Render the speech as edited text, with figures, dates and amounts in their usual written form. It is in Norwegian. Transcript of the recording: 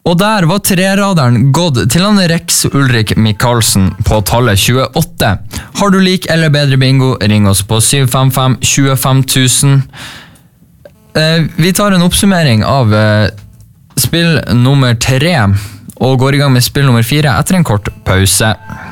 Og der var treraderen gått til han Rex Ulrik Michaelsen på tallet 28. Har du lik eller bedre bingo, ring oss på 755-25 000. Vi tar en oppsummering av spill nummer 3 og går i gang med spill nummer 4 etter en kort pause.